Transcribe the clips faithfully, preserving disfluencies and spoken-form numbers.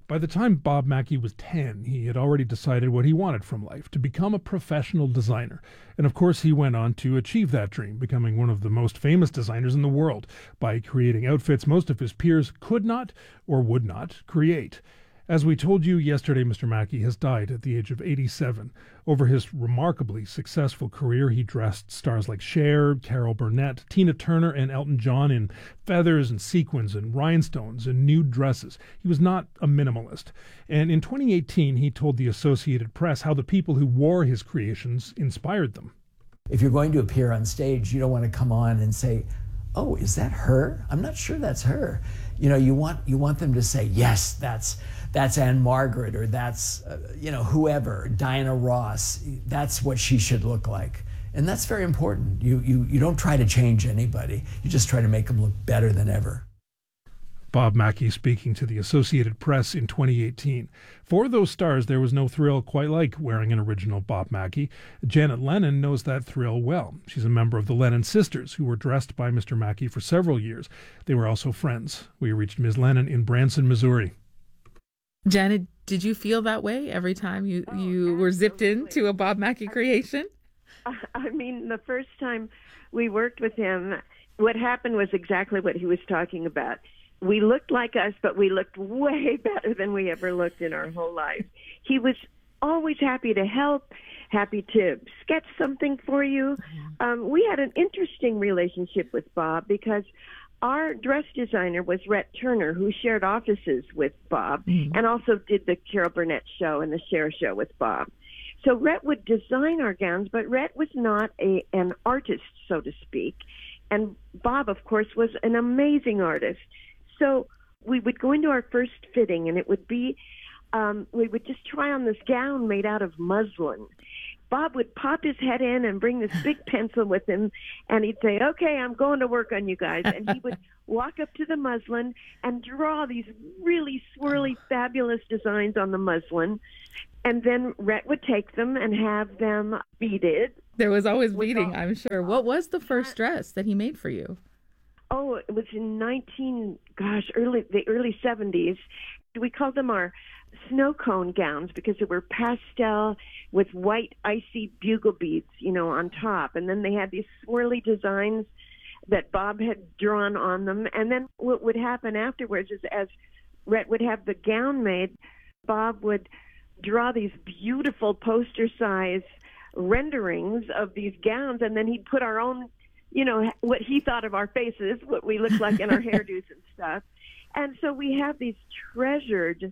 By the time Bob Mackie was ten, he had already decided what he wanted from life, to become a professional designer. And of course, he went on to achieve that dream, becoming one of the most famous designers in the world by creating outfits most of his peers could not or would not create. As we told you yesterday, Mister Mackie has died at the age of eighty-seven. Over his remarkably successful career, he dressed stars like Cher, Carol Burnett, Tina Turner, and Elton John in feathers and sequins and rhinestones and nude dresses. He was not a minimalist. And in twenty eighteen, he told the Associated Press how the people who wore his creations inspired them. If you're going to appear on stage, you don't want to come on and say, "Oh, is that her? I'm not sure that's her." You know, you want you want them to say, "Yes, that's that's Anne Margaret," or that's uh, you know, whoever, Diana Ross. That's what she should look like, and that's very important. You you you don't try to change anybody. You just try to make them look better than ever. Bob Mackie speaking to the Associated Press in twenty eighteen. For those stars, there was no thrill quite like wearing an original Bob Mackie. Janet Lennon knows that thrill well. She's a member of the Lennon sisters, who were dressed by Mister Mackie for several years. They were also friends. We reached Miz Lennon in Branson, Missouri. Janet, did you feel that way every time you, oh, you were zipped into a Bob Mackie creation? I mean, the first time we worked with him, what happened was exactly what he was talking about. We looked like us, but we looked way better than we ever looked in our whole life. He was always happy to help, happy to sketch something for you. Um, we had an interesting relationship with Bob because our dress designer was Rhett Turner, who shared offices with Bob, mm-hmm. and also did the Carol Burnett show and the Cher show with Bob. So Rhett would design our gowns, but Rhett was not a an artist, so to speak. And Bob, of course, was an amazing artist. So we would go into our first fitting, and it would be, um, we would just try on this gown made out of muslin. Bob would pop his head in and bring this big pencil with him, and he'd say, "Okay, I'm going to work on you guys." And he would walk up to the muslin and draw these really swirly, fabulous designs on the muslin. And then Rhett would take them and have them beaded. There was always beading, I'm sure. What was the first dress that he made for you? Oh, it was in nineteen, gosh, early the early seventies. We called them our snow cone gowns because they were pastel with white icy bugle beads, you know, on top. And then they had these swirly designs that Bob had drawn on them. And then what would happen afterwards is as Rhett would have the gown made, Bob would draw these beautiful poster size renderings of these gowns, and then he'd put our own, you know, what he thought of our faces, what we looked like in our hairdos and stuff. And so we have these treasured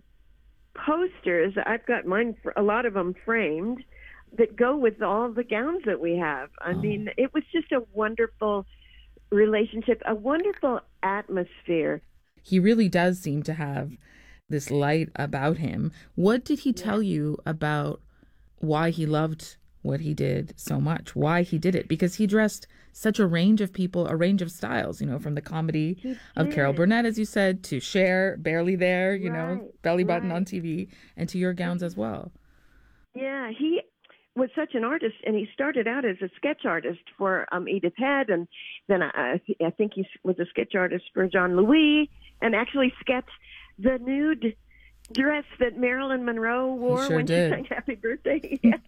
posters. I've got mine, a lot of them framed, that go with all the gowns that we have. I oh. mean, it was just a wonderful relationship, a wonderful atmosphere. He really does seem to have this light about him. What did he tell yeah. you about why he loved what he did so much, why he did it? Because he dressed such a range of people, a range of styles, you know, from the comedy of Carol Burnett, as you said, to Cher, Barely There, you right, know, belly button right. on T V, and to your gowns as well. Yeah, he was such an artist, and he started out as a sketch artist for um, Edith Head, and then I, I think he was a sketch artist for John Louis, and actually sketched the nude dress that Marilyn Monroe wore sure when did. she sang Happy Birthday. Yeah.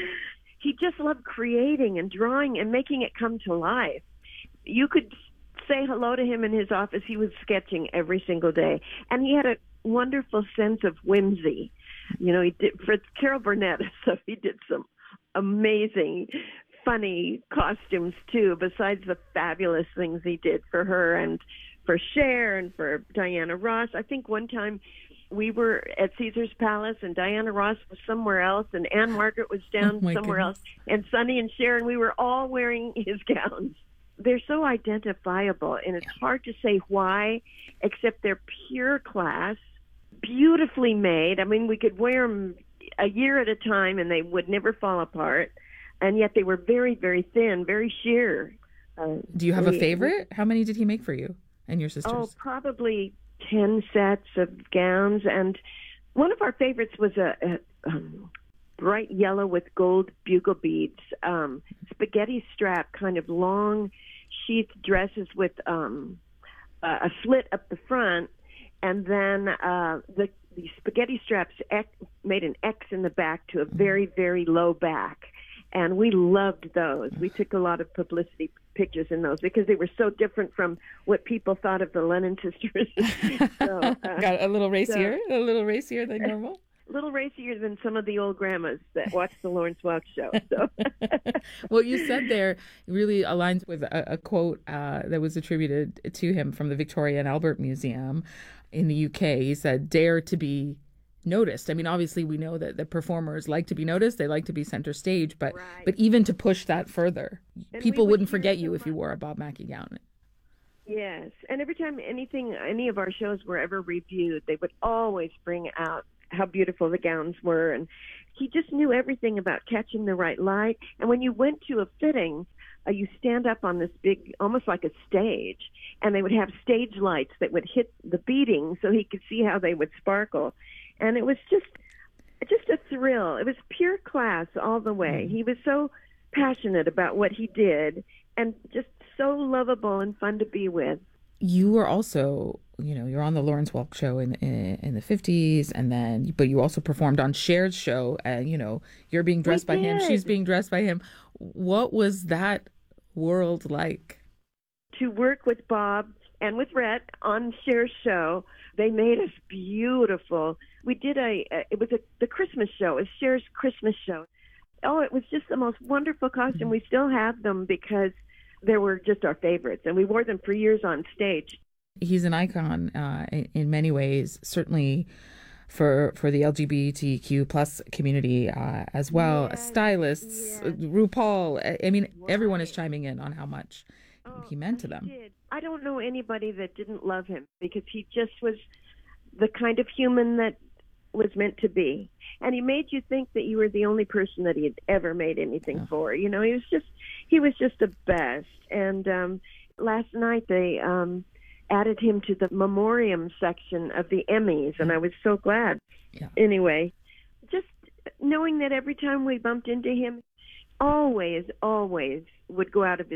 He just loved creating and drawing and making it come to life. You could say hello to him in his office. He was sketching every single day. And he had a wonderful sense of whimsy. You know, he did for Carol Burnett, so he did some amazing, funny costumes, too, besides the fabulous things he did for her and for Cher and for Diana Ross. I think one time we were at Caesar's Palace, and Diana Ross was somewhere else, and Anne Margaret was down oh somewhere goodness. else, and Sonny and Cher, and we were all wearing his gowns. They're so identifiable, and it's hard to say why, except they're pure class, beautifully made. I mean, we could wear them a year at a time, and they would never fall apart, and yet they were very, very thin, very sheer. Uh, Do you have we, a favorite? How many did he make for you and your sisters? Oh, probably ten sets of gowns, and one of our favorites was a, a um, bright yellow with gold bugle beads, um, spaghetti strap, kind of long sheath dresses with um, a, a slit up the front, and then uh, the these spaghetti straps X, made an X in the back to a very, very low back. And we loved those. We took a lot of publicity pictures in those because they were so different from what people thought of the Lennon sisters. so, uh, Got a little racier, so, a little racier than normal. A little racier than some of the old grandmas that watch the Lawrence Welk show. So. What you said there really aligns with a, a quote uh, that was attributed to him from the Victoria and Albert Museum in the U K. He said, "Dare to be noticed." I mean, obviously, we know that the performers like to be noticed; they like to be center stage. But Right. but even to push that further, And people we would wouldn't hear forget so you if you much. wore a Bob Mackie gown. Yes, and every time anything, any of our shows were ever reviewed, they would always bring out how beautiful the gowns were, and he just knew everything about catching the right light. And when you went to a fitting, uh, you stand up on this big, almost like a stage, and they would have stage lights that would hit the beading so he could see how they would sparkle, and it was just, just a thrill. It was pure class all the way. He was so passionate about what he did, and just so lovable and fun to be with. You were also, you know, you're on the Lawrence Welk show in in, in the fifties, and then, but you also performed on Cher's show, and you know, you're being dressed We by him, did. she's being dressed by him. What was that world like? To work with Bob and with Rhett on Cher's show, they made us beautiful. We did a, a it was a the Christmas show, it was Cher's Christmas show. Oh, it was just the most wonderful costume. We still have them because they were just our favorites, and we wore them for years on stage. He's an icon uh, in, in many ways, certainly for for the L G B T Q plus community uh, as well. Yes, Stylists, yes. RuPaul. I- I mean, everyone is Right. chiming in on how much Oh, he meant to he them. did. I don't know anybody that didn't love him because he just was the kind of human that was meant to be. And he made you think that you were the only person that he had ever made anything Yeah. for. You know, he was just he was just the best. And um last night they um added him to the memoriam section of the Emmys, and I was so glad. Yeah. Anyway, just knowing that every time we bumped into him, always, always would go out of his